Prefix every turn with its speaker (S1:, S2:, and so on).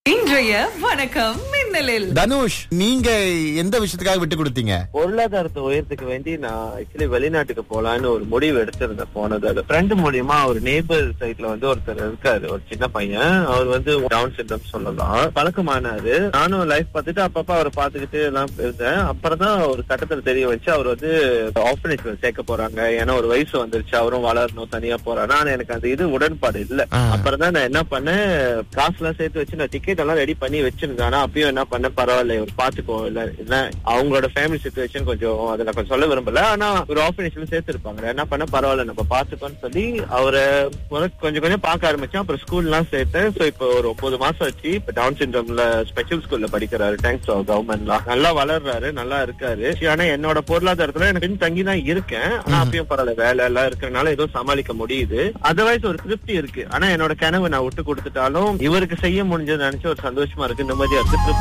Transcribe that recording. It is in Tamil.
S1: இன்றைய வணக்கம் மின்னலில்
S2: தனுஷ், நீங்க எந்த விஷயத்துக்காக விட்டு கொடுத்தீங்க?
S3: பொருளாதாரத்தை உயர்த்துக்கு வேண்டி நான் ஆக்சுவலி வெளிநாட்டுக்கு போலான்னு ஒரு முடிவு எடுத்திருந்தேன். போனது ஃப்ரெண்டு மூலியமா ஒரு நேபர் சைட்ல ஒருத்தர் இருக்காரு, ஒரு சின்ன பையன். அவர் டவுன் சிண்ட்ரோம் சொல்லலாம், பழக்கமானாரு. நானும் லைஃப் பார்த்துட்டு அப்பப்ப அவரை பார்த்துக்கிட்டு எல்லாம் இருந்தேன். அப்புறம் தான் ஒரு கட்டத்துல தெரிய வச்சு அவர் ஆர்ஃபனேஜ்ல சேர்க்க போறாங்க. ஏன்னா ஒரு வயசு வந்துருச்சு, அவரும் வளரணும், தனியா போறாரு. ஆனா எனக்கு அந்த உடன்பாடு இல்ல. அப்புறம் தான் நான் என்ன பண்ணேன், காசு எல்லாம் சேர்த்து வச்சு நான் டிக்கெட் எல்லாம் ரெடி பண்ணி வச்சிருந்தேன். ஆனா அப்பயும் என்ன பண்ண, பரவாயில்ல ஒரு பாத்துக்கோ, இல்ல அவங்களோட ஃபேமிலி சிச்சுவேஷன் கொஞ்சம் அதுல கொஞ்சம் சொல்ல விரும்பல. ஆனா ஒரு ஆர்ஃபனேஜ்ல சேர்த்திருப்பாங்க, என்ன பண்ண பரவாயில்ல நம்ம பாத்துக்கோன்னு சொல்லி அவரை கொஞ்சம் கொஞ்சம் பார்க்க ஆரம்பிச்சேன். அப்புறம் ஸ்கூல் எல்லாம் சேர்த்தேன். சோ இப்போ ஒரு 9 மாசம் ஆச்சு. இப்ப டவுன் சிண்ட்ரோம்ல ஸ்பெஷல் ஸ்கூல்ல படிக்கிறாரு. தேங்க்ஸ் கவர்மெண்ட்லாம் நல்லா வளர்றாரு, நல்லா இருக்காரு. ஆனா என்னோட பொருளாதாரத்துல எனக்கு தங்கி தான் இருக்கேன். ஆனா அப்பயும் பரவாயில்ல, வேலை எல்லாம் இருக்கிறதுனால ஏதோ சமாளிக்க முடியுது. அதர்வைஸ் ஒரு திருப்தி இருக்கு. ஆனா என்னோட கனவு நான் விட்டு கொடுத்துட்டாலும் இவருக்கு செய்ய முடிஞ்சது நினைச்சு ஒரு சந்தோஷமா இருக்கு, நிம்மதியா இருக்கு.